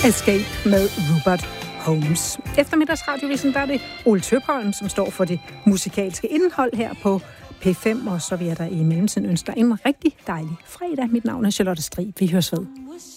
Escape med Rupert Holmes. Eftermiddagsradiovisen, der er det Ole Tøpholm, som står for det musikalske indhold her på P5, og så vil jeg der i mellemtiden ønske dig en rigtig dejlig fredag. Mit navn er Charlotte Strig. Vi høres ved.